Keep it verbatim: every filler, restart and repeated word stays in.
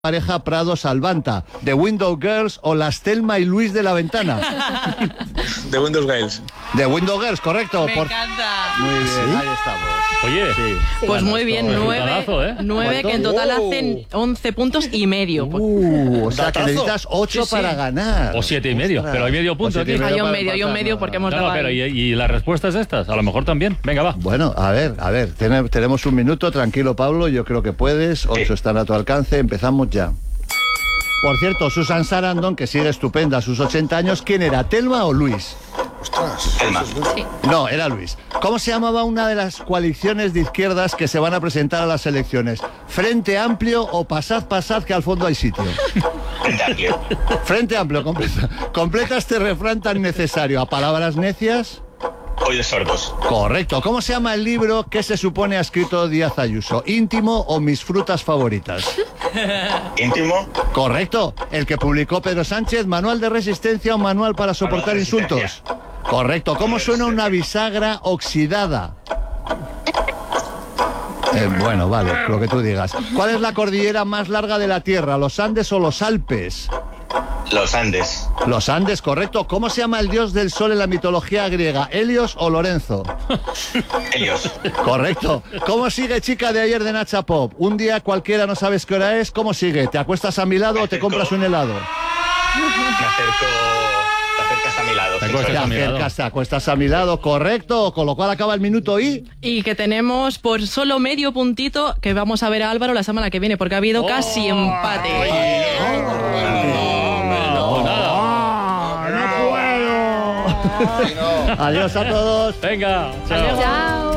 pareja Prado-Salvanta, The Window Girls o las Thelma y Luis de la ventana. The Windows Girls. The Window Girls, correcto. Me Por... encanta. Muy bien, ¿Sí? ahí estamos. Oye, Sí. Pues bueno, muy bien, esto es un nueve, pedazo, ¿eh? nueve que en total Oh. hacen once puntos y medio. Uh, o sea que Datazo. necesitas ocho Sí, sí. para ganar. O siete y medio, Ostras. pero hay medio punto O siete y aquí. medio Hay un para medio, hay un empatar, medio no, porque no. hemos No, no, dado pero ahí. y, y las respuestas estas, a lo mejor también. Venga, va. Bueno, a ver, a ver, ten- tenemos un minuto, tranquilo Pablo, yo creo que puedes, ocho están a tu alcance, empezamos ya. Por cierto, Susan Sarandon, que sigue estupenda a sus ochenta años, ¿quién era, Thelma o Luis? Ostras. Thelma. No, era Luis. ¿Cómo se llamaba una de las coaliciones de izquierdas que se van a presentar a las elecciones? ¿Frente Amplio o Pasad, Pasad, que al fondo hay sitio? Frente Amplio. Frente Amplio, completa, completa este refrán tan necesario. ¿A palabras necias? Oídos sordos. Correcto. ¿Cómo se llama el libro que se supone ha escrito Díaz Ayuso? ¿Íntimo o Mis frutas favoritas? Íntimo. Correcto. El que publicó Pedro Sánchez, Manual de Resistencia o Manual para soportar Manual de insultos. Resistencia. Correcto. ¿Cómo suena una bisagra oxidada? Eh, bueno, vale, lo que tú digas. ¿Cuál es la cordillera más larga de la Tierra? ¿Los Andes o los Alpes? Los Andes. Los Andes, correcto. ¿Cómo se llama el dios del sol en la mitología griega? ¿Helios o Lorenzo? Helios. Correcto. ¿Cómo sigue chica de ayer de Nacha Pop? Un día cualquiera no sabes qué hora es. ¿Cómo sigue? ¿Te acuestas a mi lado Me o te acerco. compras un helado? Me acerco. Te acercas a mi lado. Te sin acuestas Te a sordo. mi lado. acercas, te acuestas a mi lado, correcto. Con lo cual acaba el minuto y... Y que tenemos por solo medio puntito que vamos a ver a Álvaro la semana que viene porque ha habido casi empate. Adiós a todos. Venga, chao. Chao.